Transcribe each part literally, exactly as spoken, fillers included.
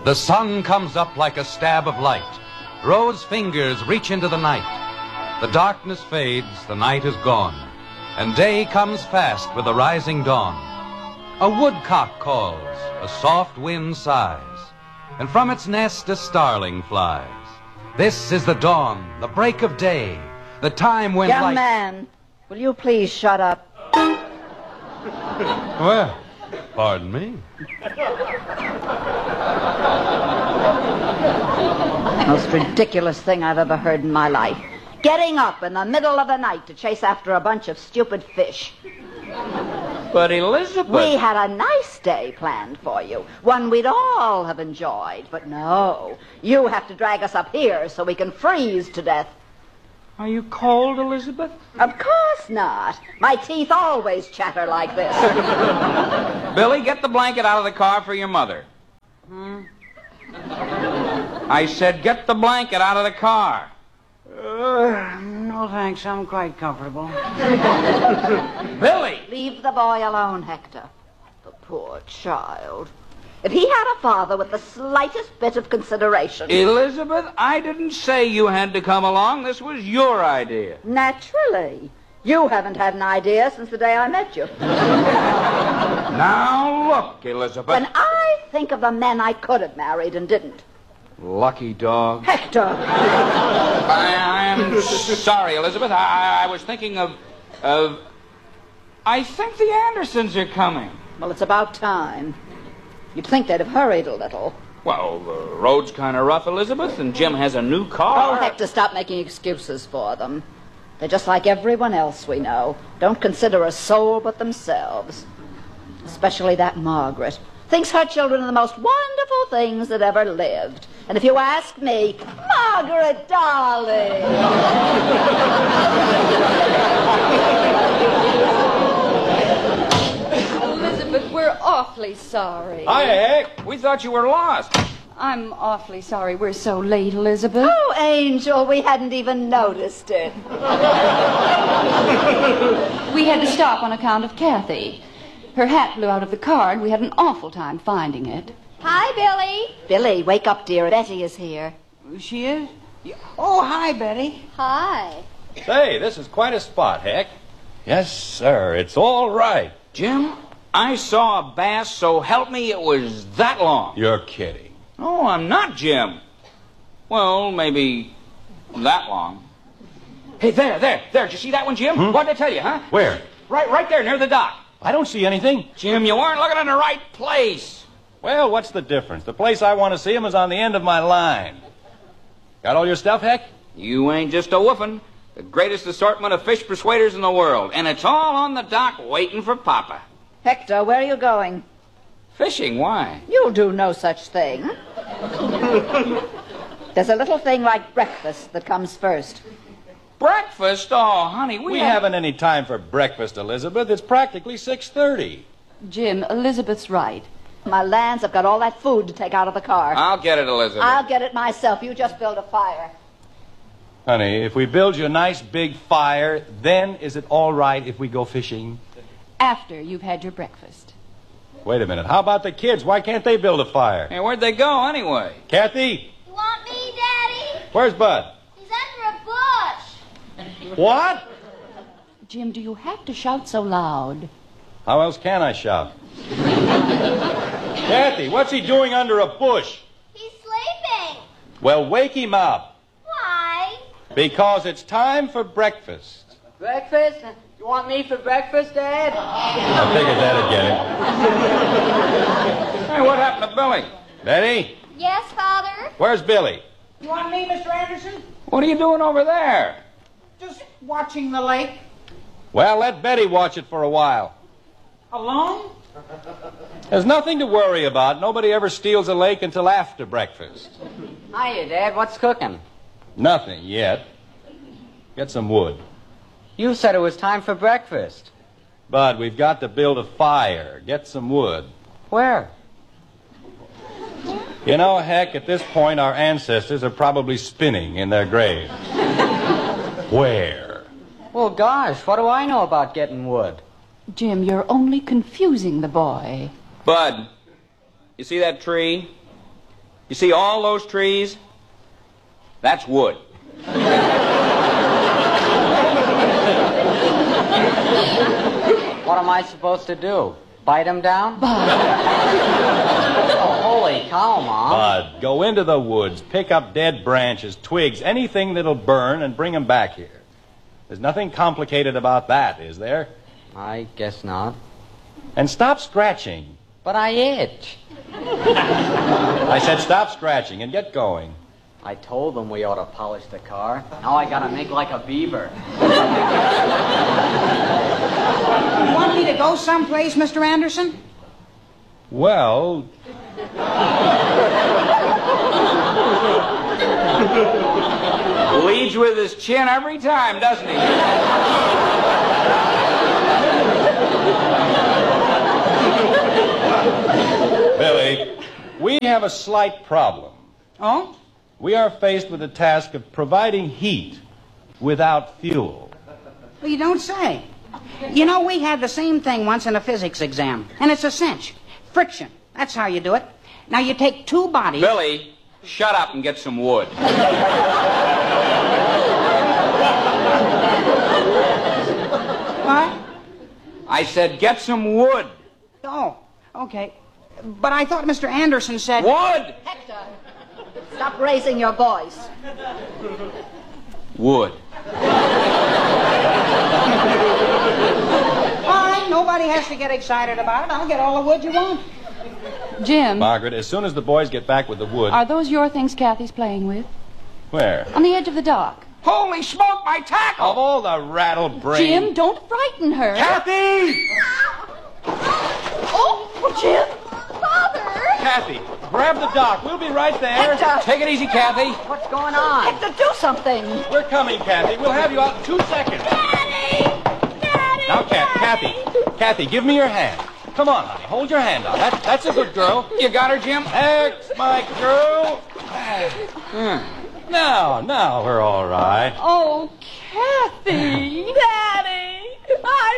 The sun comes up like a stab of light. Rose fingers reach into the night. The darkness fades, the night is gone, and day comes fast with the rising dawn. A woodcock calls, a soft wind sighs, and from its nest a starling flies. This is the dawn, the break of day, the time when Young light... man, will you please shut up? Well, pardon me. Most ridiculous thing I've ever heard in my life. Getting up in the middle of the night to chase after a bunch of stupid fish. But Elizabeth... We had a nice day planned for you. One we'd all have enjoyed. But no, you have to drag us up here so we can freeze to death. Are you cold, Elizabeth? Of course not. My teeth always chatter like this. Billy, get the blanket out of the car for your mother. Hmm? I said get the blanket out of the car. Uh, no, thanks. I'm quite comfortable. Billy! Leave the boy alone, Hector. The poor child. If he had a father with the slightest bit of consideration... Elizabeth, I didn't say you had to come along. This was your idea. Naturally. You haven't had an idea since the day I met you. Now look, Elizabeth. When I think of the men I could have married and didn't. Lucky dog. Hector! I am sorry, Elizabeth. I, I was thinking of... of... I think the Andersons are coming. Well, it's about time. You'd think they'd have hurried a little. Well, the road's kind of rough, Elizabeth, and Jim has a new car. Oh, Hector, stop making excuses for them. They're just like everyone else we know. Don't consider a soul but themselves. Especially that Margaret. Thinks her children are the most wonderful things that ever lived. And if you ask me, Margaret, darling. Elizabeth, we're awfully sorry. Hi, Hank. We thought you were lost. I'm awfully sorry we're so late, Elizabeth. Oh, Angel, we hadn't even noticed it. We had to stop on account of Kathy. Her hat blew out of the car, and we had an awful time finding it. Hi, Billy. Billy, wake up, dear. Betty is here. She is? Oh, hi, Betty. Hi. Say, this is quite a spot, Heck. Yes, sir. It's all right. Jim, I saw a bass, so help me, it was that long. You're kidding. Oh, I'm not, Jim. Well, maybe that long. Hey, there, there, there. Did you see that one, Jim? Hmm? What did I tell you, huh? Where? Right, right there, near the dock. I don't see anything. Jim, you weren't looking in the right place. Well, what's the difference? The place I want to see him is on the end of my line. Got all your stuff, Heck? You ain't just a woofin'. The greatest assortment of fish persuaders in the world. And it's all on the dock waiting for Papa. Hector, where are you going? Fishing, why? You'll do no such thing. There's a little thing like breakfast that comes first. Breakfast? Oh, honey, we, We have... haven't any time for breakfast, Elizabeth. It's practically six thirty. Jim, Elizabeth's right. My lands, I've got all that food to take out of the car. I'll get it, Elizabeth. I'll get it myself. You just build a fire. Honey, if we build you a nice big fire, then is it all right if we go fishing? After you've had your breakfast. Wait a minute. How about the kids? Why can't they build a fire? Hey, where'd they go, anyway? Kathy? You want me, Daddy? Where's Bud? He's under a bush. What? Jim, do you have to shout so loud? How else can I shout? Kathy, what's he doing under a bush? He's sleeping. Well, wake him up. Why? Because it's time for breakfast. Breakfast? You want me for breakfast, Dad? I figured that'd get him. Hey, what happened to Billy? Betty, Yes, Father? where's Billy? You want me, Mister Anderson? What are you doing over there? Just watching the lake. Well, let Betty watch it for a while. Alone? There's nothing to worry about. Nobody ever steals a lake until after breakfast. Hiya, Dad. What's cooking? Nothing yet. Get some wood. You said it was time for breakfast. Bud, we've got to build a fire. Get some wood. Where? You know, Heck, at this point, our ancestors are probably spinning in their graves. Where? Well, gosh, what do I know about getting wood? Jim, you're only confusing the boy. Bud, you see that tree? You see all those trees? That's wood. What am I supposed to do? Bite him down? Bud. Oh, holy cow, Mom. Bud, go into the woods, pick up dead branches, twigs, anything that'll burn, and bring them back here. There's nothing complicated about that, is there? I guess not. And stop scratching. But I itch. I said stop scratching and get going. I told them we ought to polish the car. Now I gotta make like a beaver. You want me to go someplace, Mister Anderson? Well, Leads with his chin every time, doesn't he? Billy, we have a slight problem. Oh? We are faced with the task of providing heat without fuel. Well, you don't say. You know, we had the same thing once in a physics exam, and it's a cinch. Friction. That's how you do it. Now, you take two bodies... Billy, shut up and get some wood. What? I said get some wood. Oh, okay. But I thought Mister Anderson said... Wood! Hector, stop raising your voice. Wood. All right, nobody has to get excited about it. I'll get all the wood you want. Jim, Margaret, as soon as the boys get back with the wood... are those your things Kathy's playing with? Where? On the edge of the dock. Holy smoke, my tackle! Of all the rattle brain... Jim, don't frighten her. Kathy! Oh, Jim! Father! Kathy, grab the dock. We'll be right there. Hector! Take it easy, Kathy. What's going on? Hector, do something! We're coming, Kathy. We'll have you out in two seconds. Daddy! Daddy! Now, Kat, Kathy, Kathy, give me your hand. Come on, honey. Hold your hand out. That, that's a good girl. You got her, Jim? That's my girl. Now, now we're all right. Oh, Kathy. Daddy! I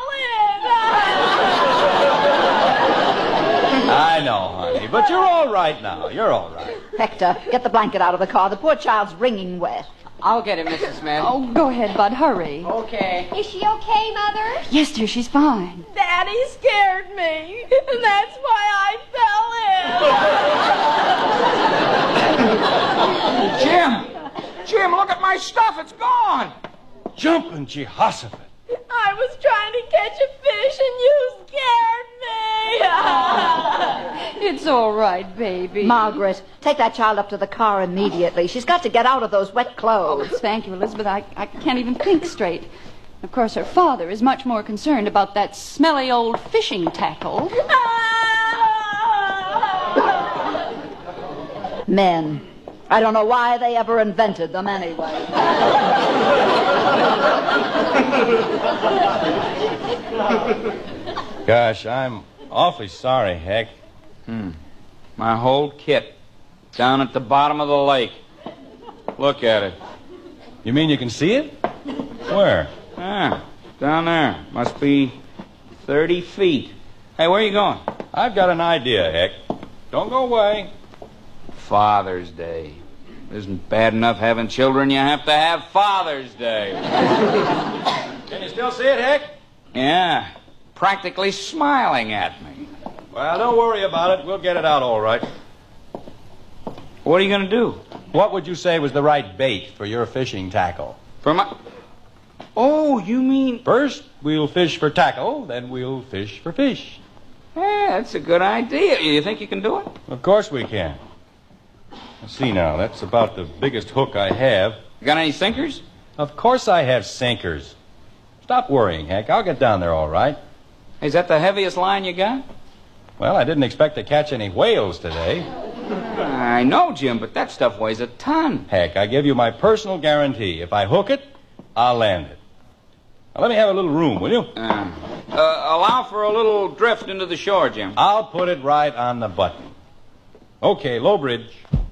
I know, honey, but you're all right now. You're all right. Hector, get the blanket out of the car. The poor child's wringing wet. I'll get it, Missus Smith. Oh, go ahead, Bud. Hurry. Okay. fell in! Is she okay, Mother? Yes, dear, she's fine. Daddy scared me, and that's why I fell in. Jim! Jim, look at my stuff. It's gone. Jumping Jehoshaphat. I was trying to catch a fish, and you scared me. It's all right, baby. Margaret, take that child up to the car immediately. She's got to get out of those wet Oh, clothes. thank you, Elizabeth. I, I can't even think straight. Of course, her father is much more concerned about that smelly old fishing tackle. Men. I don't know why they ever invented them anyway. Gosh, I'm awfully sorry, Heck. Hmm. My whole kit down at the bottom of the lake. Look at it. You mean you can see it? Where? Ah, down there. Must be thirty feet. Hey, where are you going? I've got an idea, Heck. Don't go away. Father's Day. Isn't bad enough having children, you have to have Father's Day. Can you still see it, Heck? Yeah, practically smiling at me. Well, don't worry about it. We'll get it out all right. What are you going to do? What would you say was the right bait for your fishing tackle? For my... Oh, you mean... First, we'll fish for tackle, then we'll fish for fish. Yeah, that's a good idea. You think you can do it? Of course we can. Let's see now, that's about the biggest hook I have. You got any sinkers? Of course I have sinkers. Stop worrying, Heck. I'll get down there all right. Is that the heaviest line you got? Well, I didn't expect to catch any whales today. I know, Jim, but that stuff weighs a ton. Heck, I give you my personal guarantee. If I hook it, I'll land it. Now, let me have a little room, will you? Uh, uh, allow for a little drift into the shore, Jim. I'll put it right on the button. Okay, low bridge.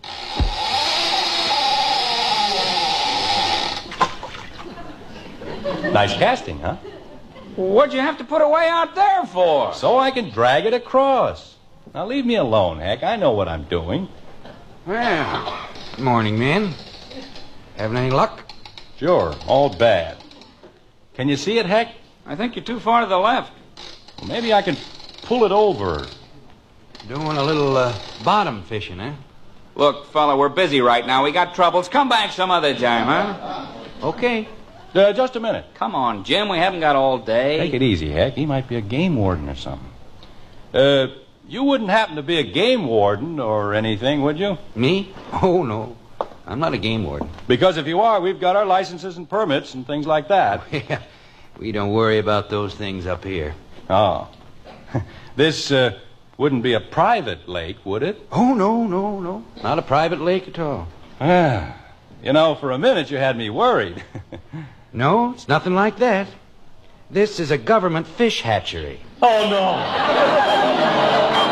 Nice casting, huh? What'd you have to put away out there for? So I can drag it across. Now leave me alone, Heck. I know what I'm doing. Well, good morning, men. Having any luck? Sure, all bad. Can you see it, Heck? I think you're too far to the left. Well, maybe I can pull it over. Doing a little uh, bottom fishing, eh? Look, fella, we're busy right now. We got troubles. Come back some other time, huh? Okay. Uh, just a minute. Come on, Jim. We haven't got all day. Take it easy, Heck. He might be a game warden or something. Uh, you wouldn't happen to be a game warden or anything, would you? Me? Oh, no. I'm not a game warden. Because if you are, we've got our licenses and permits and things like that. Yeah, we don't worry about those things up here. Oh. This uh, wouldn't be a private lake, would it? Oh, no, no, no. Not a private lake at all. Ah. You know, for a minute you had me worried. No, it's nothing like that. This is a government fish hatchery. Oh, no.